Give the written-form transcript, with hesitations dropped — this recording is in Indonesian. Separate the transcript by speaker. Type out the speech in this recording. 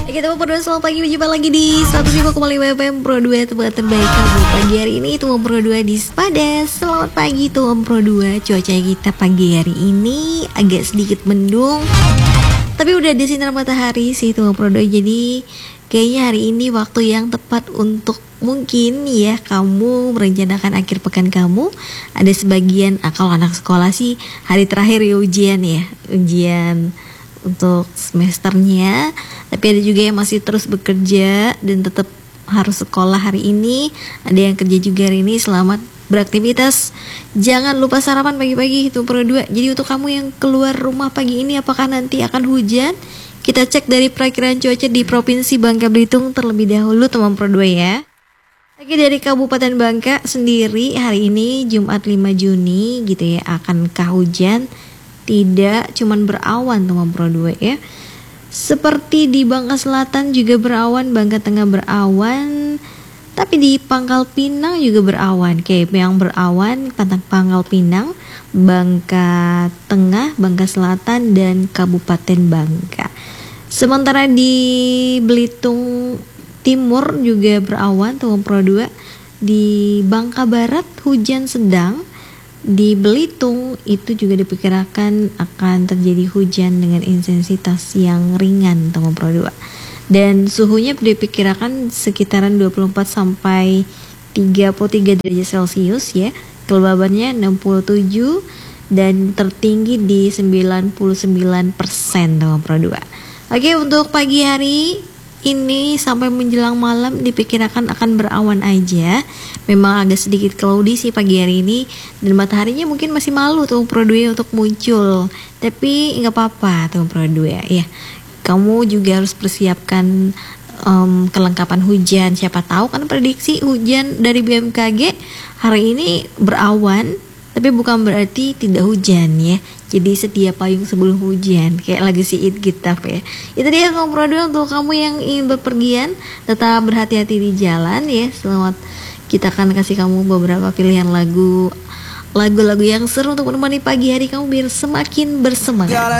Speaker 1: Kita mau berdua selamat pagi, berjumpa lagi di 105,5 FM Pro 2, tempat terbaik kamu. Pagi hari ini itu Pro 2 di Sepada. Selamat pagi tuh Pro 2. Cuaca kita pagi hari ini agak sedikit mendung, tapi udah ada sinar matahari sih tuh Pro 2. Jadi kayaknya hari ini waktu yang tepat untuk mungkin ya kamu merencanakan akhir pekan kamu. Ada sebagian kalau anak sekolah sih hari terakhir ya ujian untuk semesternya, tapi ada juga yang masih terus bekerja dan tetap harus sekolah hari ini. Ada yang kerja juga hari ini. Selamat beraktivitas. Jangan lupa sarapan pagi-pagi itu Pro 2. Jadi untuk kamu yang keluar rumah pagi ini, apakah nanti akan hujan? Kita cek dari perakiran cuaca di Provinsi Bangka Belitung terlebih dahulu teman Pro 2 ya. Oke, dari Kabupaten Bangka sendiri hari ini Jumat 5 Juni gitu ya, akankah hujan? Tidak, cuman berawan teman Pro 2 ya. Seperti di Bangka Selatan juga berawan, Bangka Tengah berawan, tapi di Pangkal Pinang juga berawan. Kayak yang berawan Pangkal Pinang, Bangka Tengah, Bangka Selatan, dan Kabupaten Bangka. Sementara di Belitung Timur juga berawan teman Pro 2. Di Bangka Barat hujan sedang. Di Belitung itu juga diperkirakan akan terjadi hujan dengan intensitas yang ringan teman Pro 2. Dan suhunya diperkirakan sekitaran 24 sampai 33 derajat Celcius ya. Kelembabannya 67 dan tertinggi di 99% teman Pro 2. Oke, untuk pagi hari ini sampai menjelang malam diperkirakan akan berawan aja. Memang agak sedikit cloudy sih pagi hari ini, dan mataharinya mungkin masih malu tuh Pro 2 untuk muncul. Tapi nggak apa-apa tuh Pro 2 ya. Kamu juga harus persiapkan kelengkapan hujan. Siapa tahu kan prediksi hujan dari BMKG hari ini berawan, tapi bukan berarti tidak hujan ya. Jadi sedia payung sebelum hujan, kayak lagu si It Gitar ya. Itu dia Pro 2 untuk kamu yang ingin bepergian. Tetap berhati-hati di jalan ya. Selamat, kita akan kasih kamu beberapa pilihan lagu-lagu yang seru untuk menemani pagi hari kamu biar semakin bersemangat.